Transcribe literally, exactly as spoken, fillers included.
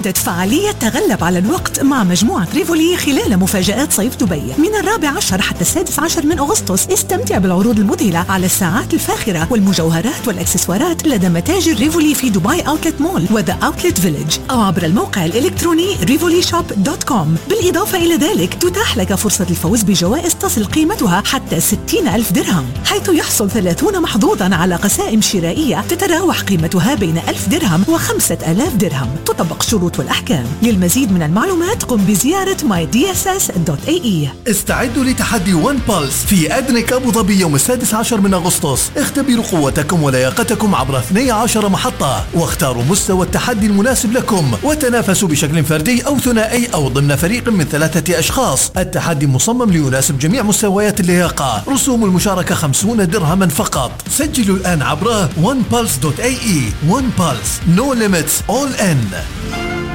عودة فعالية تغلب على الوقت مع مجموعة ريفولي خلال مفاجآت صيف دبي من الرابع عشر حتى السادس عشر من أغسطس. استمتع بالعروض المذهلة على الساعات الفاخرة والمجوهرات والإكسسوارات لدى متاجر ريفولي في دبي أوتلت مول وذا أوتلت فيليج أو عبر الموقع الإلكتروني ريفولي شوب دوت كوم. بالإضافة إلى ذلك تتاح لك فرصة الفوز بجوائز تصل قيمتها حتى ستين ألف درهم، حيث يحصل ثلاثون محظوظا على قسائم شرائية تتراوح قيمتها بين ألف درهم وخمسة آلاف درهم. تطبق شروط والأحكام. للمزيد من المعلومات قم بزيارة ماي دي إس إس دوت إيه إي. استعدوا لتحدي ون بالس في أدنك أبو ظبي يوم السادس عشر من أغسطس. اختبروا قوتكم ولياقتكم عبر اثنتي عشرة محطة واختاروا مستوى التحدي المناسب لكم، وتنافسوا بشكل فردي أو ثنائي أو ضمن فريق من ثلاثة أشخاص. التحدي مصمم ليناسب جميع مستويات اللياقة. رسوم المشاركة خمسين درهما فقط. سجلوا الآن عبر ون بالس دوت إيه إي. ون بالس. No limits all in.